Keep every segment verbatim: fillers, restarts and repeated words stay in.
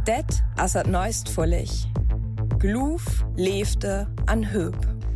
Det as het neust vollig. Gluf leefde an Höp.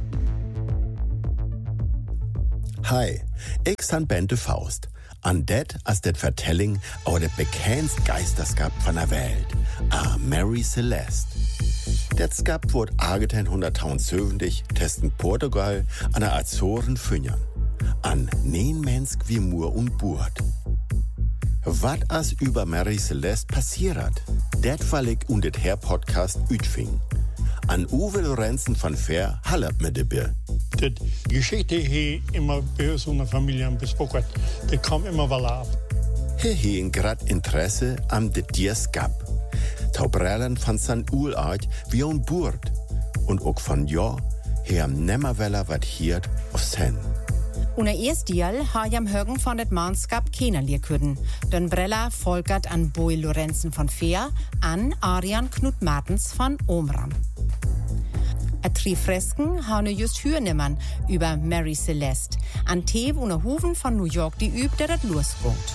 Hi, ik san Bente Faust. An det as det vertelling over det bekendst geisterskap van der Welt, a Mary Celeste. Det skap wordt achttienhonderdzeventig testen Portugal an der Azoren fünjern. An neen mensk wie Mur und Burt. Wat as über Mary Celeste passiert, det fall ik und det her Podcast uitfing. An Uwe Lorenzen van Ver halb mit de Bier. Die Geschichte he immer bei so einer Familie besprochen. Das kam immer wel ab. He heen grad Interesse am de Dierskap. Taubrellen van san Uulart wie ein Burt. Und ook van ja, he am nemmerweller wat hiert auf sen. Una erst Dial ha jam Högen von det Manskap kennenlernen können. Den Brella folgert an Boy Lorenzen von Feer an Arian Knut Martens von Omram. A tri Fresken ha ne just hörnemmen über Mary Celeste. An Tev una Hoven von New York die übt, der dat losbungt.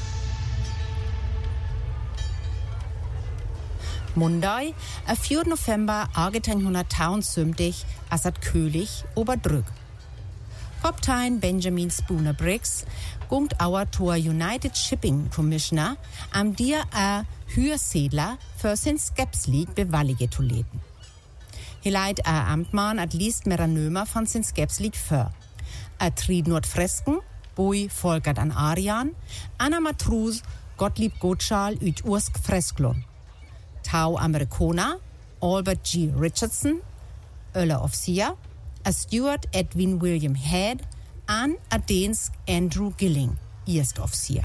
Monday, a vier November achtzehnhundertneunundsiebzig, as at Kölig Oberdrück. Kaptein Benjamin Spooner Briggs gungt our to a United Shipping Commissioner am dir a Hürsedler für sin Skepslied bewallige zu leten. He leit a Amtmann at least mera Nömer von sin Skepslied für. A tried Nordfresken, Boi folgert an Arian, Anna Matrus, Gottlieb Gottschall üt Ursk Fresklon. Tau Amerikaner, Albert G. Richardson, Öller Offizier, a Steward Edwin William Head, an a Dänsk Andrew Gilling, Erst Offizier.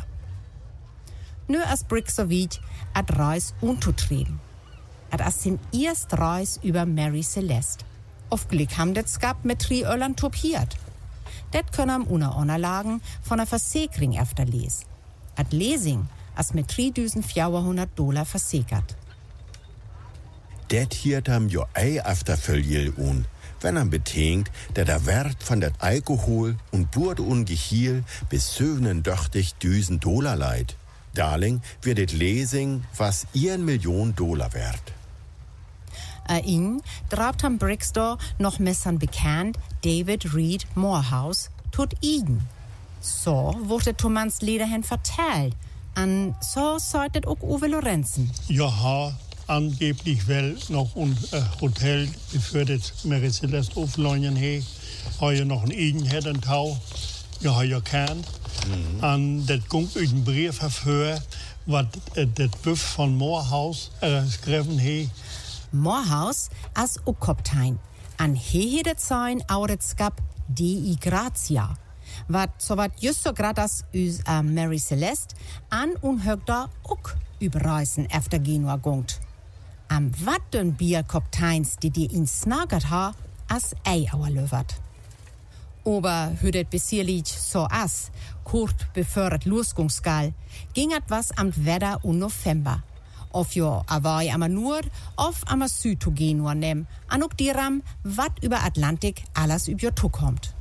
Nö as Briggs so weit, at Reis unzutreten. At as sin erst Reis über Mary Celeste. Auf Glück ham det skap mit tri Öllern topiert. Det können am una Unterlagen von a Versäkring efterles. At Lesing as mit dreitausendvierhundert Dollar versäkert. Det hiert am jo ei afterføljel un, wenn am betingt, der der Wert von det Alkohol und Burt und Gehiel bis siebenundachtzigtausend Dollar leid. Darling wird det Lesing was ihren Million Dollar wert. A ihn drabt am Brixtor noch messern bekannt David Reed Morehouse tut ihn. So wurde Thomas Lederhen vertellt. An so sollte auch Uwe Lorenzen. Ja, angeblich wel noch ein äh, Hotel befördert Mary Celeste aufleinen he. Ha ja noch ein Eden het en Tau. Ja, ha ja kennt. Mhm. An det gungt uit een brief hervor wat äh, det Büff von Morehouse äh, geschrieben he. Morehouse as ook Kaptein. An he het sein ouderskap Dei Grazia. Wat so wat just so grad as us uh, Mary Celeste an unhögda ook überreisen efter Genua gungt. Am wat den Bier Kapteins, die dir ihn snagert ha, as ei auer löwert. Aber hüdet besierlich so as, kurt befördert losgungsgal, gingat was am Wetter und November. Of jo awai ama Nord, of ama Süd to Genua nem, an ok diram, wat über Atlantik alles üb jo kommt.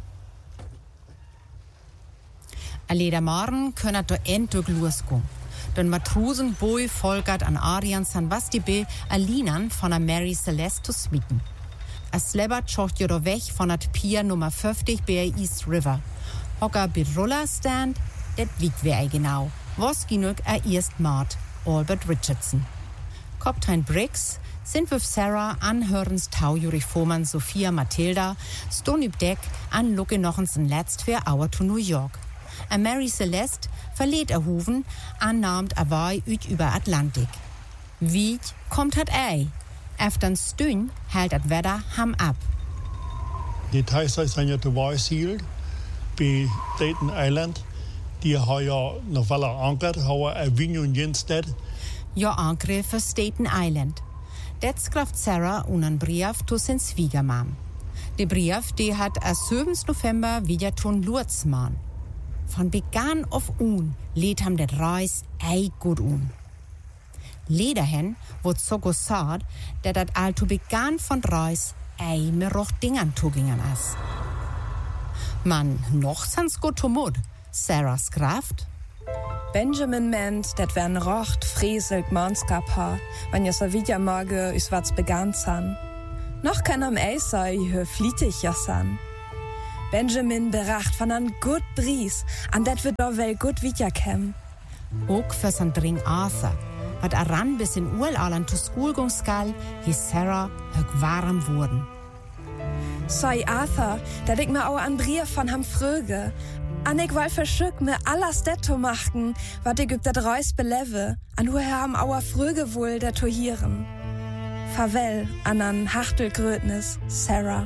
A leder Morgen könnet do endog losgung. Den Matrosen Boi folgert an Arian san Bastibe a Linan von a Mary Celeste zu smieten. A slebert schocht jo do weg von at Pier Nummer fünfzig bei East River. Hocker bit Roller stand, det wiegt wer genau. Was genug a erst Mart, Albert Richardson. Kaptein Briggs sind with Sarah anhörens Taujurifoman Sophia Matilda, stone üb Deck an Lucke nochens en letzt vier Hour to New York. A Mary Celeste verlädt a Hoven, annahmt a Wei üt über Atlantik. Wiet kommt hat ei. Eftern Stün hält at Wetter ham ab. Die Teilzeit sind ja zu Weißhield, bei Staten Island. Die haben ja noch wel ankert, haben ein Vignon Jenstedt. Ja, ankre für Staten Island. Det skrift Sarah unan Brief zu sin Schwiegermam. Der Brief, die hat am siebten November wieder tun Lurzmann. Von Beginn auf un lädt ham det Reis ei gut un. Lederhen wird so gesagt, dass das alto Beginn von Reis ei mir roch Dingern tugingen as. Man noch sans gut Mut, Sarahs Kraft. Benjamin meint, dat wär ein rocht, frieselt Manskap ha, wenn ja so wieder morgen is was begann san. Noch kann am Eiser hö flietig ja san. Benjamin beracht von an gut Bries, an dat wird doch wel gut wiederkäm. Ook für sein Dring Arthur, wat aran bis in Urlalan zu School gong skal, hi Sarah hög warm wurden. Sei Arthur, dat ich mir auch an Brief von ham fröge. An ich woll verschück mir alles detto machen, wat ich üb dat Reus beleve, an hu ham auer fröge wohl detto hieren. Farewell an an Hachtelgrötnis, Sarah.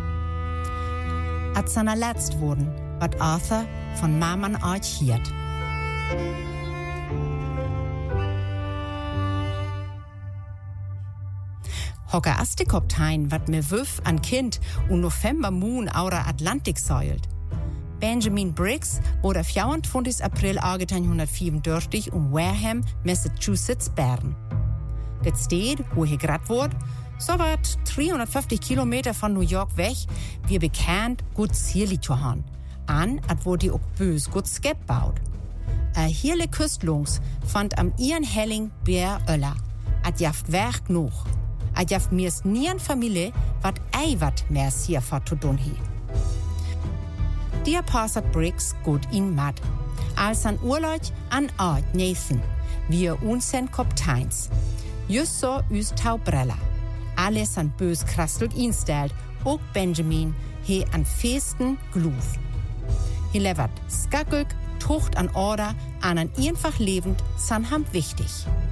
At seiner letzt wurden, wat Arthur von Maman Art hiert. Hocker aste Kaptein, wat mir wüff an Kind und November Moon aura Atlantik säult. Benjamin Briggs wurde vierundzwanzigsten April achtzehnhundertvierundvierzig um Wareham, Massachusetts, Bern. Det steht, wo hier grad wurde, so wat dreihundertfünfzig Kilometer von New York weg, wie bekannt gut zierlich zu haben. An, at wo die auch bös gut skep baut. A hierle Küstlungs fand am ihren Helling Bär Öller. At jaft werk noch. At jaft mir's nien Familie, wat ei wat mehr hier fort zu tun hi. Der passat Briggs gut in mat. Als an Urlaub an Ort Nathan, wir unsen Kapteins. Just so üs Taubrella. Alles an bös krastelt instellt, ook Benjamin he an festen Gluf. He levert skackig, tucht an Order, an an einfach lebend, san ham wichtig.